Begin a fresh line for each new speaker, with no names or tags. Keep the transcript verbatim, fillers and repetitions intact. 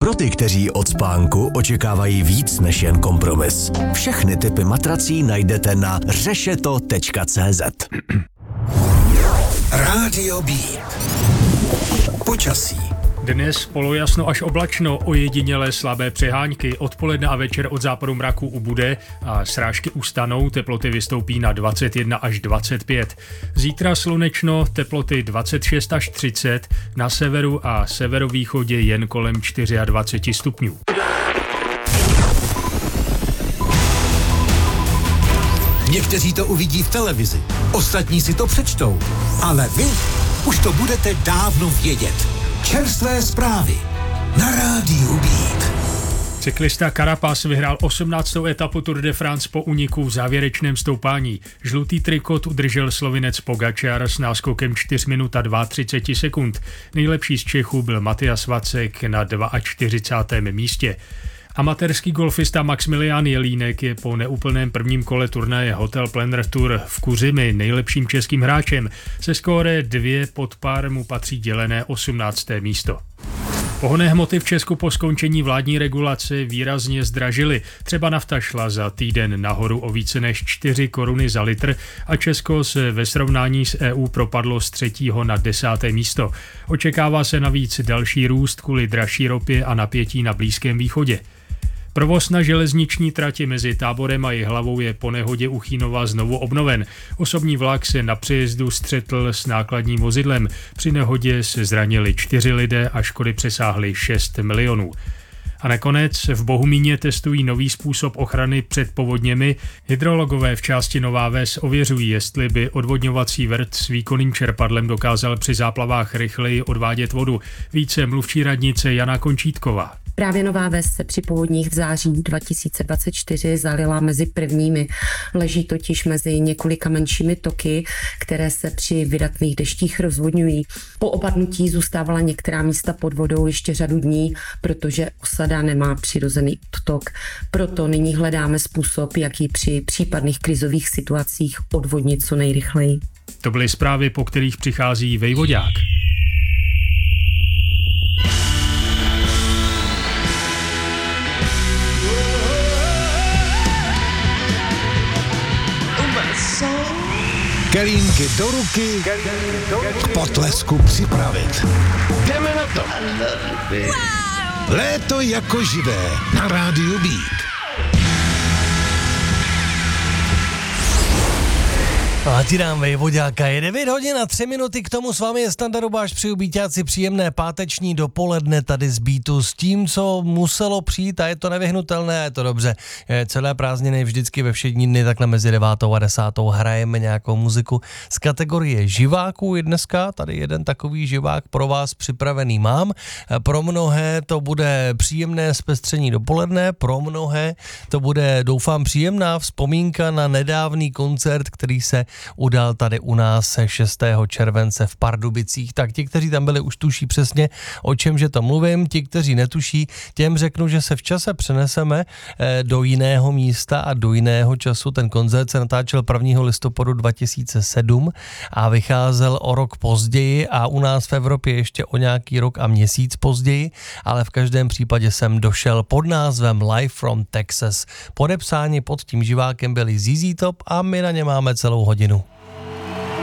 Pro ty, kteří od spánku očekávají víc než jen kompromis. Všechny typy matrací najdete na řešeto tečka cé zet.
Rádio Beat. Počasí.
Dnes polojasno až oblačno, ojedinělé slabé přehánky, odpoledne a večer od západu mraku ubude a srážky ustanou, teploty vystoupí na dvacet jedna až dvacet pět. Zítra slunečno, teploty dvacet šest až třicet, na severu a severovýchodě jen kolem dvacet čtyři stupňů.
Někteří to uvidí v televizi, ostatní si to přečtou, ale vy už to budete dávno vědět. Čerstvé zprávy na Rádiu Beat.
Cyklista Carapaz vyhrál osmnáctou etapu Tour de France po úniku v závěrečném stoupání. Žlutý trikot udržel Slovinec Pogačar s náskokem čtyři minut a třicet dva sekund. Nejlepší z Čechů byl Matyas Vacek na čtyřicátém druhém místě. Amatérský golfista Maximilián Jelínek je po neúplném prvním kole turnaje Hotel Planner Tour v Kuřimi nejlepším českým hráčem. Se skóre dvě pod pár mu patří dělené osmnácté místo. Pohonné hmoty v Česku po skončení vládní regulace výrazně zdražily. Třeba nafta šla za týden nahoru o více než čtyři koruny za litr a Česko se ve srovnání s E U propadlo z třetího na desáté místo. Očekává se navíc další růst kvůli dražší ropě a napětí na Blízkém východě. Provoz na železniční trati mezi Táborem a Jihlavou je po nehodě u Chínova znovu obnoven. Osobní vlak se na přejezdu střetl s nákladním vozidlem. Při nehodě se zranili čtyři lidé a škody přesáhly šest milionů. A nakonec v Bohumíně testují nový způsob ochrany před povodněmi. Hydrologové v části Nová Ves ověřují, jestli by odvodňovací vrt s výkonným čerpadlem dokázal při záplavách rychleji odvádět vodu. Více mluvčí radnice Jana Končítková.
Právě Nová Ves se při povodních v září dva tisíce dvacet čtyři zalila mezi prvními. Leží totiž mezi několika menšími toky, které se při vydatných deštích rozvodňují. Po opadnutí zůstávala některá místa pod vodou ještě řadu dní, protože osada nemá přirozený odtok. Proto nyní hledáme způsob, jak ji při případných krizových situacích odvodnit co nejrychleji.
To byly zprávy, po kterých přichází Vejvodák.
Kelínky do ruky, k potlesku připravit. Jdeme na to. Léto jako živé na Rádiu Beat.
A ti dám Vejvoďáka, je devět hodin a tři minuty, k tomu s vámi je Standa Rubáš, přeju Beatáci příjemné páteční dopoledne tady z Beatu s tím, co muselo přijít a je to nevyhnutelné, je to dobře. Je celé prázdniny vždycky ve všední dny takhle mezi devátou a desátou hrajeme nějakou muziku z kategorie živáků. I dneska tady jeden takový živák pro vás připravený mám. Pro mnohé to bude příjemné zpestření dopoledne, pro mnohé to bude, doufám, příjemná vzpomínka na nedávný koncert, který se udál tady u nás šestého července v Pardubicích. Tak ti, kteří tam byli, už tuší přesně, o čemže to mluvím. Ti, kteří netuší, těm řeknu, že se v čase přeneseme do jiného místa a do jiného času. Ten koncert se natáčel prvního listopadu dva tisíce sedm a vycházel o rok později a u nás v Evropě ještě o nějaký rok a měsíc později, ale v každém případě jsem došel pod názvem Live from Texas. Podepsáni pod tím živákem byli Z Z Top a my na ně máme celou hodinu.